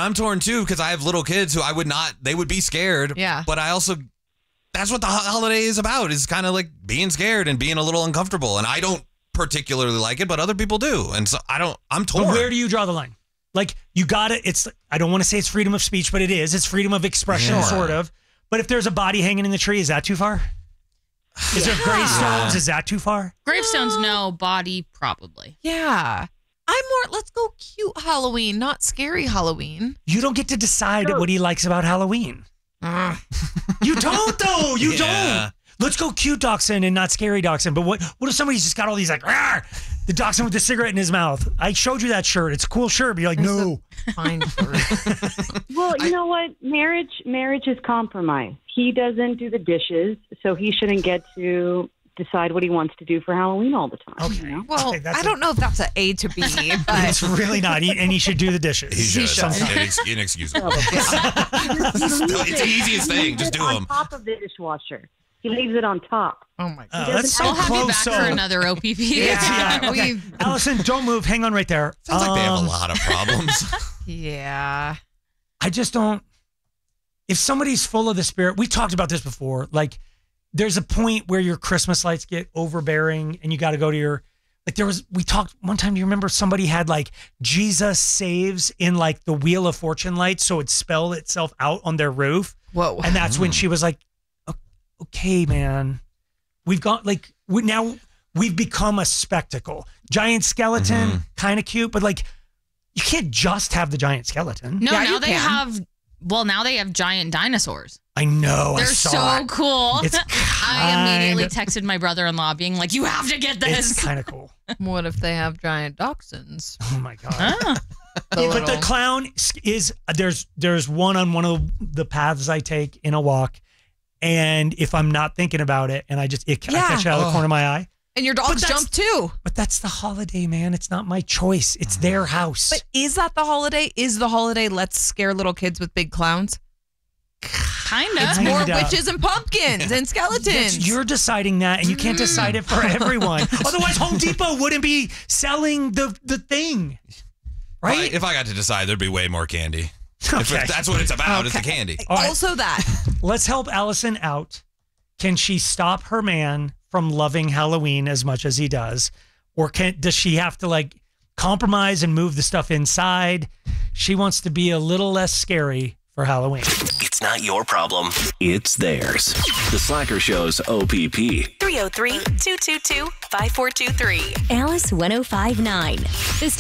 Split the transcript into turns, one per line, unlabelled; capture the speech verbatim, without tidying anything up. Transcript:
I'm torn too because I have little kids who I would not, they would be scared.
Yeah.
But I also, that's what the ho- holiday is about, is kind of like being scared and being a little uncomfortable. And I don't particularly like it, but other people do. And so I don't, I'm torn.
But where do you draw the line? Like, you got to, it's, I don't want to say it's freedom of speech, but it is. It's freedom of expression,
Yeah.
sort of. But if there's a body hanging in the tree, is that too far? Is
Yeah.
there gravestones? Is that too far?
Gravestones, no. Body, probably.
Yeah. I'm more, let's go cute Halloween, not scary Halloween.
You don't get to decide what he likes about Halloween. You don't, though. You
Yeah.
don't. Let's go cute dachshund and not scary dachshund. But what What if somebody's just got all these like, "Rawr," the dachshund with the cigarette in his mouth? I showed you that shirt. It's a cool shirt, but you're like, no.
Fine.
Well, you know what? Marriage marriage is compromise. He doesn't do the dishes, so he shouldn't get to decide what he wants to do for Halloween all the time.
Okay.
You know?
Well,
Okay, that's
I
a-
don't know if that's an A to B, but
It's really not. He, and he should do the dishes.
He should.
Sometimes.
Inex- inexcusable. It's the easiest thing. Just do
on
them.
top of the dishwasher. He leaves it on top.
oh my
Uh,
God.
that's so
I'll have you
close.
back
so-
for another O P P.
Yeah.
Yeah, okay.
We've-
Allison, don't move. Hang on right there.
Sounds like they have a
Um,
lot of problems.
Yeah.
I just don't. If somebody's full of the spirit, we talked about this before. Like, there's a point where your Christmas lights get overbearing, and you got to go to your. Like, there was. We talked one time. Do you remember somebody had like Jesus saves in like the Wheel of Fortune lights, so it spelled itself out on their roof,
Whoa.
and that's when she was like, "O- "Okay, man, we've got like we now we've become a spectacle. Giant skeleton,
Mhm.
kind of cute, but like." You can't just have the giant skeleton.
No,
Yeah,
now
you
they
can.
have, well, now they have giant dinosaurs.
I know. I
They're
saw
so
it.
cool.
It's
I immediately
kind-
texted my brother-in-law being like, you have to get
It's
this.
kind of cool.
What if they have giant dachshunds?
Oh my god!
Ah.
The
But the
little-
clown is there's there's one on one of the paths I take in a walk, and if I'm not thinking about it, and I just it, I
Yeah.
catch it out of the
Oh.
corner of my eye.
And your
But
dogs
that's-
jump too.
But that's the holiday, man. It's not my choice. It's their house.
But is that the holiday? Is the holiday let's scare little kids with big clowns?
Kinda.
It's more
Kinda.
witches and pumpkins and skeletons.
That's- you're deciding that, and you can't decide it for everyone. Otherwise, Home Depot wouldn't be selling the the thing, right?
If I got to decide, there'd be way more candy. If
Okay.
it- that's what it's about, it's the candy.
All right.
Also that.
Let's help Allison out. Can she stop her man from loving Halloween as much as he does? Or can does she have to like compromise and move the stuff inside? She wants to be a little less scary for Halloween.
It's not your problem. It's theirs. The Slacker Show's O P P.
three oh three, two two two, five four two three.
Alice ten fifty-nine. The